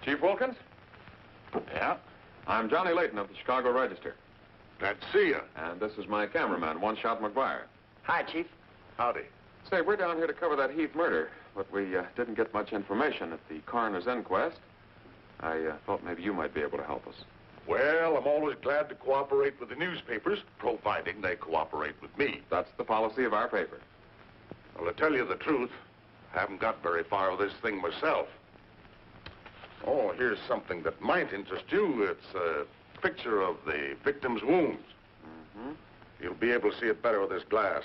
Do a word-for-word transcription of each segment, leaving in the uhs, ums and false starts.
Chief Wilkins? Yeah? I'm Johnny Layton of the Chicago Register. Glad to see you. And this is my cameraman, One Shot McGuire. Hi, Chief. Howdy. Say, we're down here to cover that Heath murder, but we uh, didn't get much information at the coroner's inquest. I uh, thought maybe you might be able to help us. Well, I'm always glad to cooperate with the newspapers, providing they cooperate with me. That's the policy of our paper. Well, to tell you the truth, I haven't got very far with this thing myself. Oh, here's something that might interest you. It's a picture of the victim's wounds. Mm-hmm. You'll be able to see it better with this glass.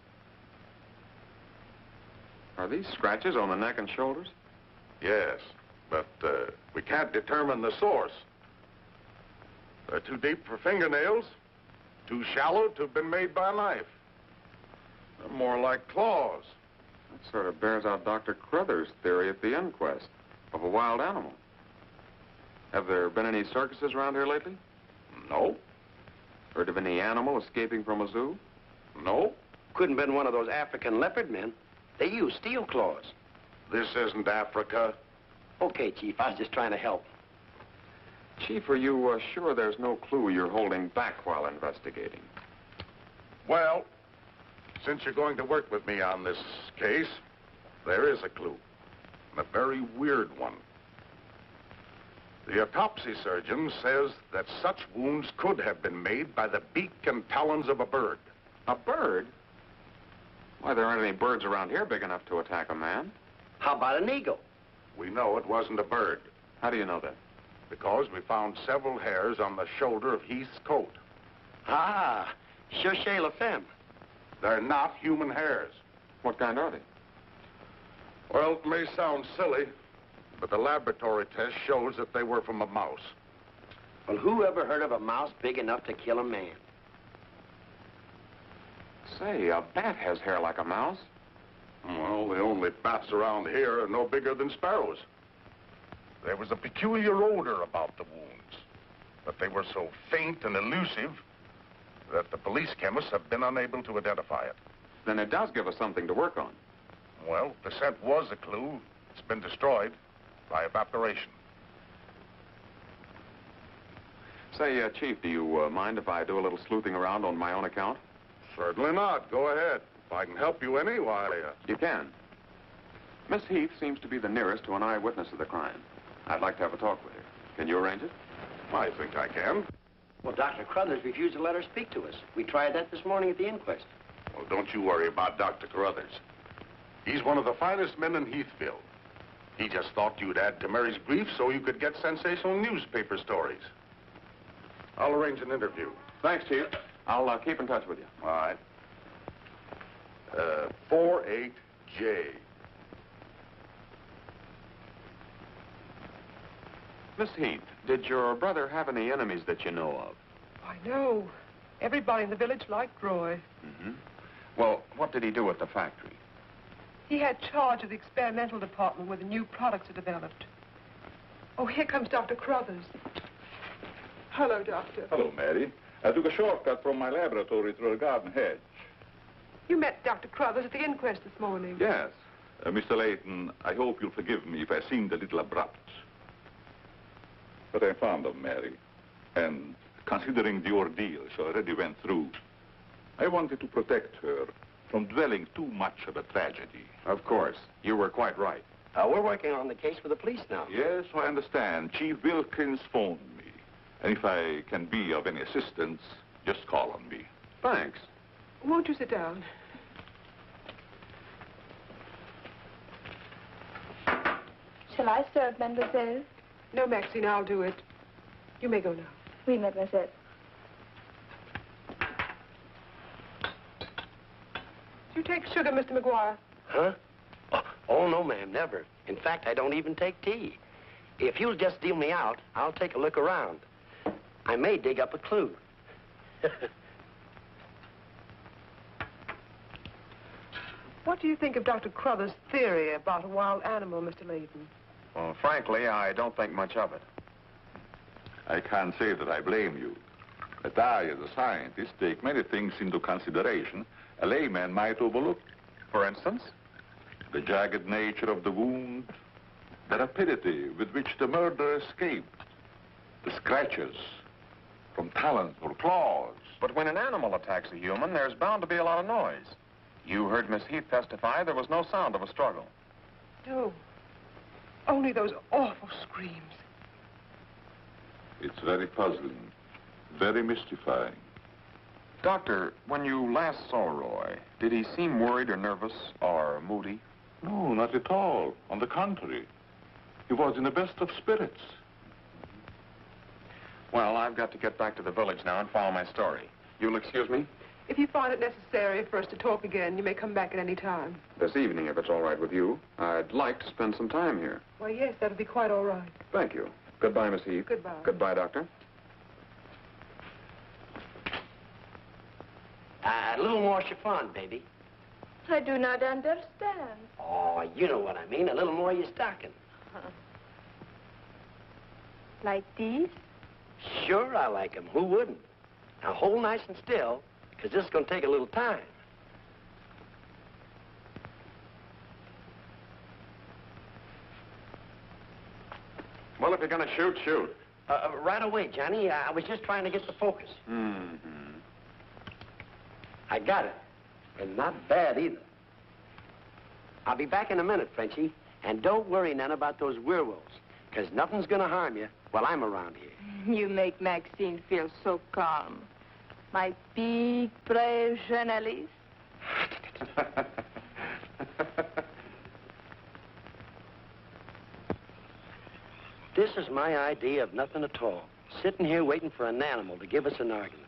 Are these scratches on the neck and shoulders? Yes, but uh, we can't determine the source. They're too deep for fingernails, too shallow to have been made by a knife. They're more like claws. That sort of bears out Doctor Crothers' theory at the inquest of a wild animal. Have there been any circuses around here lately? No. Heard of any animal escaping from a zoo? No. Couldn't have been one of those African leopard men. They use steel claws. This isn't Africa. Okay, Chief, I was just trying to help. Chief, are you uh, sure there's no clue you're holding back while investigating? Well, since you're going to work with me on this case, there is a clue, and a very weird one. The autopsy surgeon says that such wounds could have been made by the beak and talons of a bird. A bird? Why, there aren't any birds around here big enough to attack a man. How about an eagle? We know it wasn't a bird, How do you know that? because we found several hairs on the shoulder of Heath's coat. Ah, cherchez la femme. They're not human hairs. What kind are they? Well, it may sound silly, but the laboratory test shows that they were from a mouse. Well, who ever heard of a mouse big enough to kill a man? Say, a bat has hair like a mouse. Well, the only bats around here are no bigger than sparrows. There was a peculiar odor about the wounds, but they were so faint and elusive that the police chemists have been unable to identify it. Then it does give us something to work on. Well, the scent was a clue. It's been destroyed by evaporation. Say, uh, Chief, do you uh, mind if I do a little sleuthing around on my own account? Certainly not. Go ahead. If I can help you any, why... Uh... You can. Miss Heath seems to be the nearest to an eyewitness of the crime. I'd like to have a talk with her. Can you arrange it? I think I can. Well, Doctor Crothers refused to let her speak to us. We tried that this morning at the inquest. Well, don't you worry about Doctor Carruthers. He's one of the finest men in Heathville. He just thought you'd add to Mary's grief so you could get sensational newspaper stories. I'll arrange an interview. Thanks, Chief. I'll uh, keep in touch with you. All right. Uh, four eight J. Miss Heath, did your brother have any enemies that you know of? I know. Everybody in the village liked Roy. Mm-hmm. Well, what did he do at the factory? He had charge of the experimental department where the new products are developed. Oh, here comes Doctor Crothers. Hello, Doctor. Hello, Mary. I took a shortcut from my laboratory through a garden hedge. You met Doctor Crothers at the inquest this morning. Yes. Uh, Mister Layton, I hope you'll forgive me if I seemed a little abrupt. But I'm fond of Mary. And considering the ordeal she already went through, I wanted to protect her from dwelling too much of a tragedy. Of course. You were quite right. Uh, we're working on the case for the police now. Yes, I understand. Chief Wilkins phoned me. And if I can be of any assistance, just call on me. Thanks. Won't you sit down? Shall I serve, mademoiselle? No, Maxine, I'll do it. You may go now. Oui, mademoiselle. Do you take sugar, Mister McGuire? Huh? Oh, oh, no, ma'am, never. In fact, I don't even take tea. If you'll just deal me out, I'll take a look around. I may dig up a clue. What do you think of Doctor Crothers' theory about a wild animal, Mister Layton? Well, frankly, I don't think much of it. I can't say that I blame you. But I, as a scientist, take many things into consideration a layman might overlook. For instance? The jagged nature of the wound, the rapidity with which the murderer escaped, the scratches from talons or claws. But when an animal attacks a human, there's bound to be a lot of noise. You heard Miss Heath testify there was no sound of a struggle. No. Only those awful screams. It's very puzzling, very mystifying. Doctor, when you last saw Roy, did he seem worried or nervous or moody? No, not at all. On the contrary, he was in the best of spirits. Well, I've got to get back to the village now and follow my story. You'll excuse me? If you find it necessary for us to talk again, you may come back at any time. This evening, if it's all right with you. I'd like to spend some time here. Why, yes, that'll be quite all right. Thank you. Goodbye, Miss Heath. Goodbye. Goodbye, Doctor. Uh, a little more chiffon, baby. I do not understand. Oh, you know what I mean. A little more of your stocking. Huh. Like these? Sure, I like 'em. Who wouldn't? Now, hold nice and still, because this is going to take a little time. Well, if you're going to shoot, shoot. Uh, uh, right away, Johnny. I was just trying to get the focus. Mm-hmm. I got it. And not bad, either. I'll be back in a minute, Frenchie. And don't worry none about those werewolves, because nothing's going to harm you while I'm around here. You make Maxine feel so calm. My big, brave journalist. This is my idea of nothing at all. Sitting here waiting for an animal to give us an argument.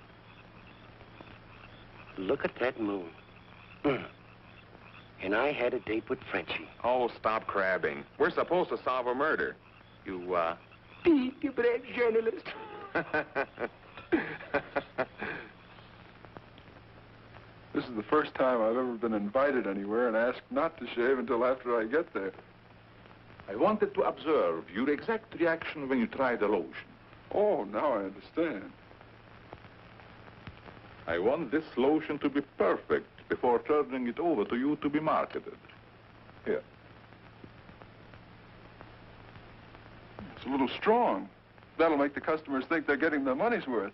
Look at that moon. Mm. And I had a date with Frenchie. Oh, stop crabbing. We're supposed to solve a murder. You, uh... Big, brave journalist. This is the first time I've ever been invited anywhere and asked not to shave until after I get there. I wanted to observe your exact reaction when you tried the lotion. Oh, now I understand. I want this lotion to be perfect before turning it over to you to be marketed. Here. It's a little strong. That'll make the customers think they're getting their money's worth.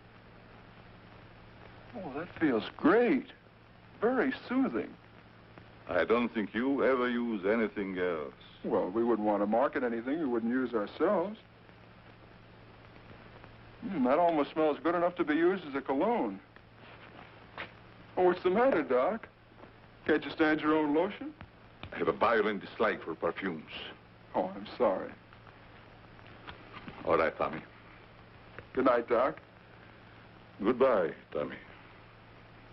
Oh, that feels great. Very soothing. I don't think you ever use anything else. Well, we wouldn't want to market anything we wouldn't use ourselves. Mm, that almost smells good enough to be used as a cologne. Oh, what's the matter, Doc? Can't you stand your own lotion? I have a violent dislike for perfumes. Oh, I'm sorry. All right, Tommy. Good night, Doc. Goodbye, Tommy.